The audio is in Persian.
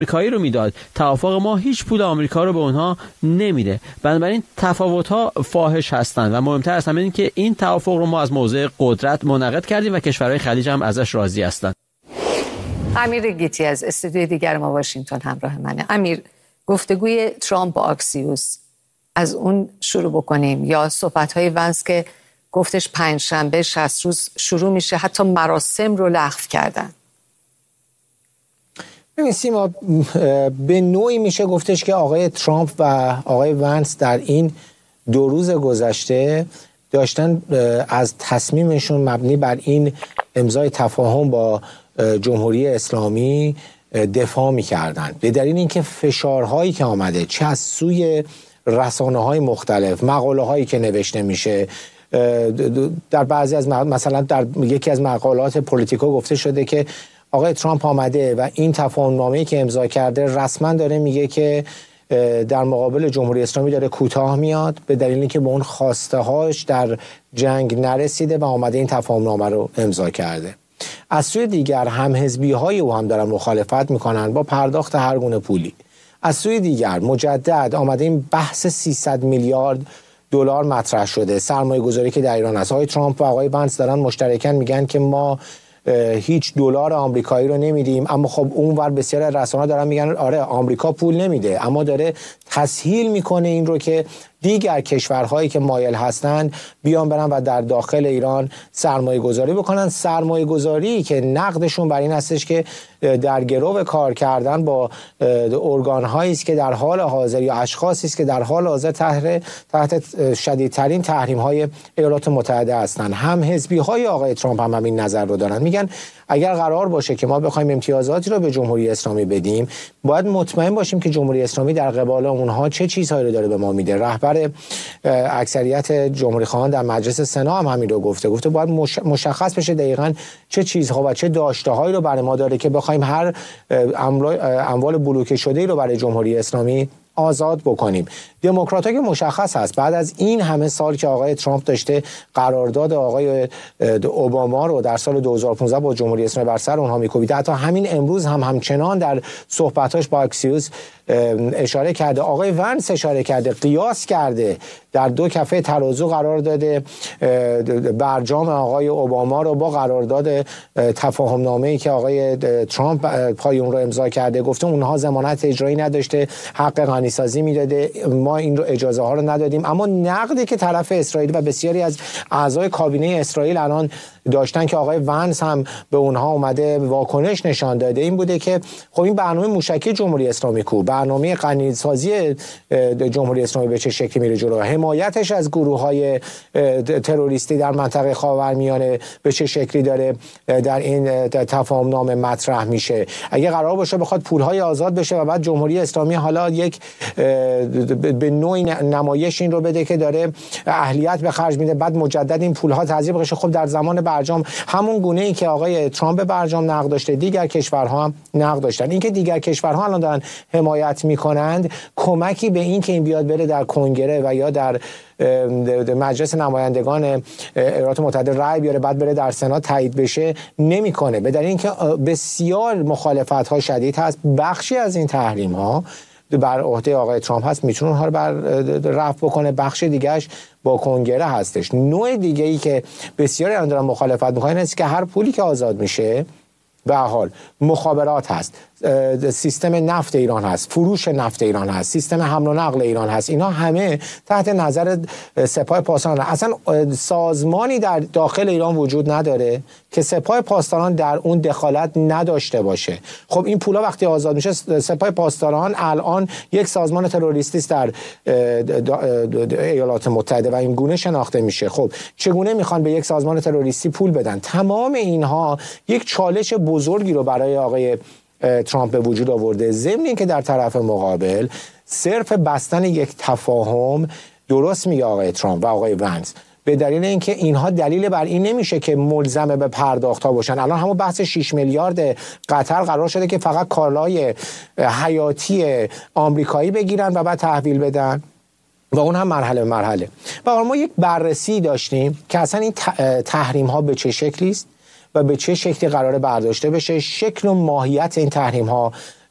آمریکایی رو میداد. توافق ما هیچ پول آمریکا رو به اونها نمیده. بنابراین تفاوت‌ها فاحش هستند و مهمتر از همه این که این توافق رو ما از موضع قدرت منعقد کردیم و کشورهای خلیج هم ازش راضی هستند. امیر گیتی از استودیوی دیگر ما واشنگتن همراه منه. امیر، گفتگوی ترامپ با آکسیوس از اون شروع بکنیم یا صحبت‌های ونس که گفتش پنجشنبه 60 روز شروع میشه، حتی مراسم رو لغو کردن؟ ببین سیما، به نوعی میشه گفتش که آقای ترامپ و آقای ونس در این 2 روز گذشته داشتن از تصمیمشون مبنی بر این امضای تفاهم با جمهوری اسلامی دفاع میکردن، به دلیل اینکه فشارهایی که آمده چه از سوی رسانه‌های مختلف، مقاله‌هایی که نوشته میشه، در بعضی از مثلا در یکی از مقالات پولیتیکو گفته شده که آقای ترامپ آمده و این تفاهم نامه‌ای که امضا کرده رسما داره میگه که در مقابل جمهوری اسلامی داره کوتاه میاد، به دلیل اینکه به اون خواسته هاش در جنگ نرسیده و آمده این تفاهم نامه رو امضا کرده. از سوی دیگر هم حزبی های او هم دارن مخالفت میکنن با پرداخت هر گونه پولی. از سوی دیگر مجدد آمده این بحث 300 میلیارد دلار مطرح شده، سرمایه گذاری که در ایران است. آقای ترامپ و آقای ونس دارن مشترکاً میگن که ما هیچ دلار آمریکایی رو نمیدیم، اما خب اونور بسیار رسانه‌ها دارن میگن آره آمریکا پول نمیده، اما داره تسهیل میکنه این رو که دیگر کشورهایی که مایل هستند بیان برن و در داخل ایران سرمایه گذاری بکنن، سرمایه گذاری که نقدشون بر این هستش که در گرو کار کردن با ارگان‌هایی است که در حال حاضر یا اشخاصی است که در حال حاضر تحت شدیدترین تحریم‌های ایالات متحده هستند. هم حزبی‌های آقای ترامپ هم این نظر رو دارن، میگن اگر قرار باشه که ما بخوایم امتیازاتی رو به جمهوری اسلامی بدیم، باید مطمئن باشیم که جمهوری اسلامی در قبال اونها چه چیزهایی رو داره به ما میده. رهبر اکثریت جمهوری خواهان در مجلس سنا هم همین رو گفته باید مشخص بشه دقیقاً چه چیزها و چه داشته‌هایی رو برای ما داره که بخوایم هر اموال بلوکه شده‌ای رو برای جمهوری اسلامی آزاد بکنیم. دموکرات‌ها که مشخص هست بعد از این همه سال که آقای ترامپ داشته قرارداد آقای اوباما رو در سال 2015 با جمهوری اسلامی بر سر اونها می‌کوبیده، حتی همین امروز هم همچنان در صحبتاش با اکسیوس اشاره کرده، آقای ونس اشاره کرده، قیاس کرده، در دو کفه ترازو قرار داده برجام آقای اوباما رو با قرارداد تفاهم نامه‌ای که آقای ترامپ پای اون رو امضا کرده، گفته اونها ضمانت اجرایی نداشته، حق غنی‌سازی میداده، ما این رو اجازه ها رو ندادیم. اما نقدی که طرف اسرائیل و بسیاری از اعضای کابینه اسرائیل الان داشتن که آقای ونس هم به اونها اومده واکنش نشان داده، این بوده که خب این برنامه موشکی جمهوری اسلامی کو، برنامه غنی‌سازی جمهوری اسلامی به چه شکلی میره جلو، حمایتش از گروه‌های تروریستی در منطقه خاورمیانه به چه شکلی داره در این تفاهم نامه مطرح میشه. اگه قرار باشه بخواد پول‌های آزاد بشه و بعد جمهوری اسلامی حالا یک به نوعی نمایش این رو بده که داره اهلیت به خرج میده، بعد مجدد این پول‌ها تضییع بشه، خب در زمان برجام همون گونه‌ای که آقای ترامپ برجام نقد داشته دیگر کشورها هم نقد داشتن. اینکه دیگر کشورها الان دارن حمایت میکنند کمکی به این که این بیاد بره در کنگره و یا در مجلس نمایندگان ایالات متحده رأی بیاره بعد بره در سنا تایید بشه نمیکنه، به دلیل اینکه بسیار مخالفت‌ها شدید هست. بخشی از این تحریم‌ها بر عهده آقای ترامپ هست، میتونه اونها رو رفع بکنه، بخش دیگهش با کنگره هستش. نوع دیگه‌ای که بسیاری الان دارن مخالفت می‌کنن است که هر پولی که آزاد میشه به حال مخابرات هست، سیستم نفت ایران هست، فروش نفت ایران هست، سیستم حمل و نقل ایران هست، اینا همه تحت نظر سپاه پاسداران. اصلا سازمانی در داخل ایران وجود نداره که سپاه پاسداران در اون دخالت نداشته باشه. خب این پولا وقتی آزاد میشه، سپاه پاسداران الان یک سازمان تروریستی است در ایالات متحده و این گونه شناخته میشه. خب چگونه میخوان به یک سازمان تروریستی پول بدن؟ تمام اینها یک چالش بزرگی رو برای آقای ترامپ به وجود آورده، ضمن اینکه در طرف مقابل صرف بستن یک تفاهم، درست میگه آقای ترامپ و آقای ونس، به دلیل اینکه اینها دلیل بر این نمیشه که ملزم به پرداخت ها باشن. الان همون بحث 6 میلیارد قطر قرار شده که فقط کالای حیاتی آمریکایی بگیرن و بعد تحویل بدن و اون هم مرحله به مرحله. و ما یک بررسی داشتیم که اصلا این تحریم ها به چه شکلی است و به چه شکلی قراره برداشته بشه، شکل و ماهیت این تحریم ها